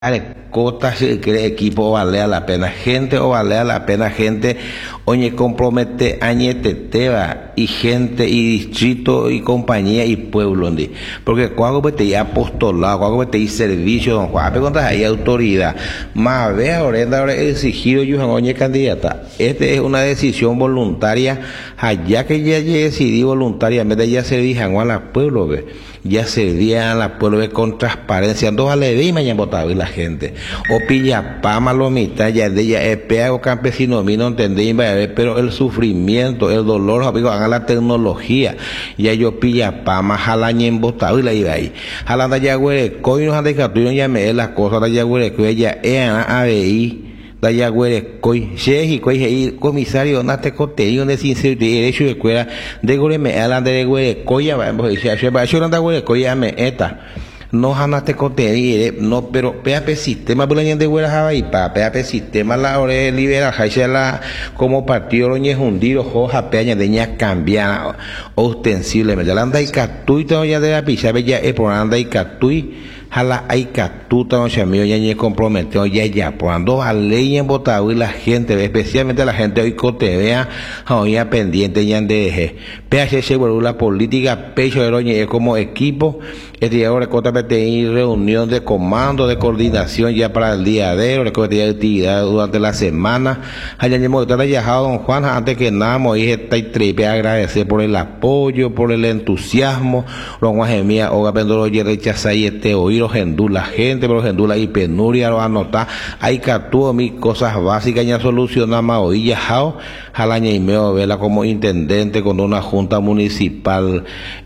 Cota si quiere equipo o valea la pena gente o valea la pena gente oye compromete añete teba y gente y distrito y compañía y pueblo porque cuando te apostolado cuando te servicio don Juan pero hay autoridad más ve ahora exigido yo oye candidata es una decisión voluntaria allá que ya decidí voluntariamente ya se dijan a la pueblo ve ya se día a la pueblo con transparencia dos le di mañana votaba la gente o pilla pama lo mitad ya de ella pea o campesino no entendí pero el sufrimiento el dolor hagan la tecnología ya yo pilla pama jalaña en botado y la iba ahí jalanda ya güey coño ande que tú ya me las cosas ya güey que ella ABI daya güey coi shehi coi comisario nate coteío de sincero derecho de escuela de güey me hablan de güey coya vamos a decir yo anda güey coya me eta no janaste coteío no pero PAP sistema bulañan de güey y pa PAP sistema la hora libera la como partido loñe hundido hoja peña de ña cambiar ostensiblemente la anda y catuito ya de la picha bella es por anda y catui jala hay catuta no se mío ya ni comprometió ya por ando a ley en botado y la gente especialmente la gente hoy cotevea hoy pendiente ya de PHC la política pecho de loñe como equipo este ahora cota PTI reunión de comando de coordinación ya para el día de hoy de actividad durante la semana allá hemos viajado don Juan antes que nada hoy está y trepe agradecer por el apoyo por el entusiasmo don Juan Gemía o aprendió oye rechazar y hoy los gendula gente pero gendula y penuria lo anota hay que actuar mis cosas básicas ya solucionar más hoy ya jalaña y meo vela como intendente con una junta municipal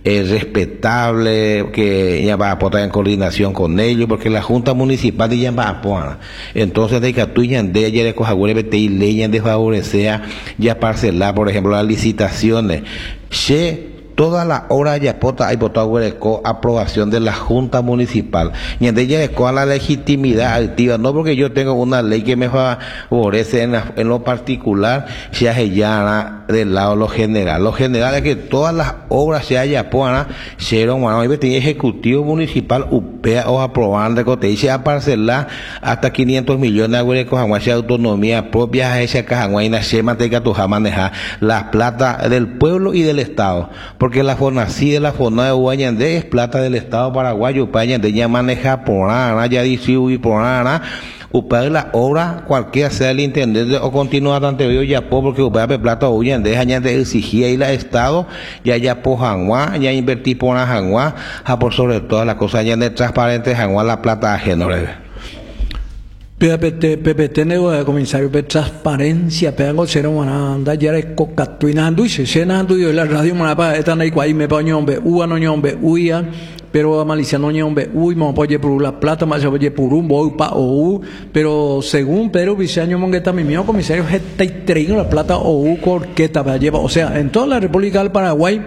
respetable que ya va a aportar en coordinación con ellos porque la junta municipal ya va a apoyar entonces de que tú ya de ayer de coja y leña de favorecer ya parcelar por ejemplo las licitaciones toda la hora ya pota hay votado aprobación de la junta municipal y en ella es la legitimidad activa no porque yo tengo una ley que me favorece en lo particular se hace ya del lado lo general es que todas las obras se haya puedan ser ejecutivo municipal upea o aprobar de cote y se a parcelar hasta 500 millones de cojaguas autonomía propia a esa cajaguaina se mantenga tu manejar la plata del pueblo y del estado porque la FONACI de la FONA de Guañandé es plata del Estado paraguayo, Pañandé ya maneja por nada, ya distribuye por nada, upar la obra, cualquiera sea el intendente o continúa ante veo ya porque upar plata o Guañandé, añade exigía y la Estado, ya por Janguá, ya invertí por una Janguá, por sobre todas las cosas, ya de transparente Janguá la plata ajena. PPT nego de comisario de transparencia pego cero mananda ya de cocatuinando y se cenando y la radio manapa están ahí cuál me pañón be no ñombe uya pero malicia no ñombe uy mo poye por la plata más poye por un boy pa o pero según Pedro Viceaño Mongueta mi mío comisario está trayendo la plata o corqueta para llevar o sea en toda la República del Paraguay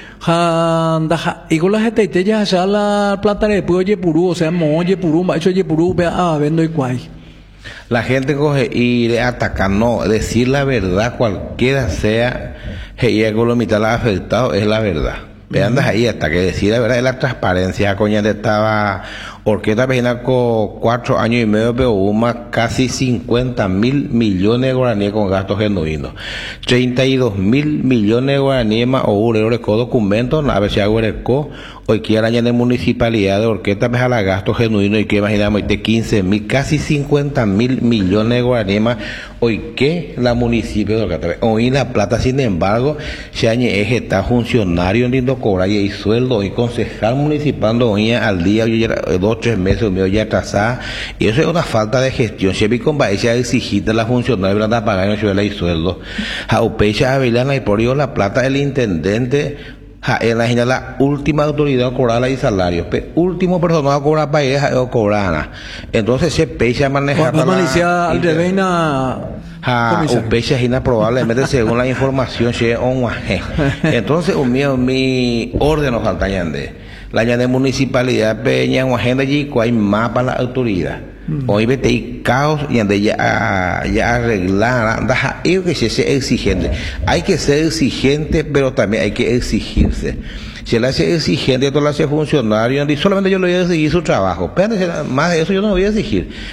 y con la gente ya se la plata de oye purú o sea mo oye purú va hecho oye purú ve vendo y cuál. La gente coge y le ataca, no, decir la verdad, cualquiera sea, y algo lo mitad la afectado, es la verdad. Andas ahí hasta que decir la verdad es la transparencia, coña estaba orquesta vecina con 4 años y medio, pero hubo más casi 50.000 millones de guaraníes con gastos genuinos. 32.000 millones de guaraníes más o ureco documentos, a ver si hago ereco, hoy que araña de municipalidad de orquesta me jala gastos genuinos y que imaginamos de 15.000, casi 50.000 millones de guaraníes más, hoy que la municipio de orquesta, hoy la plata sin embargo, se añe está funcionario en lindo cobrar y sueldo y concejal municipal hoy al día, yo ya 2 3 meses mío ya atrasada y eso es una falta de gestión se vi con baecha exigida la funcionaria para pagar en sueldo y sueldo jaupecha avilana y por ello la plata del intendente en la última autoridad cobrada y salario último personal a cobrar pareja o cobrana entonces se pecha manejar la malicia al reveina pecha probablemente según la información se entonces mi orden nos falta de la de municipalidad peña una agenda allí hay más para la autoridad hoy vete y caos y ande ya arreglar anda que se exigente hay que ser exigente pero también hay que exigirse Si él hace exigente, esto lo hace funcionario, y solamente yo le voy a exigir su trabajo. Pero más de eso yo no voy a exigir.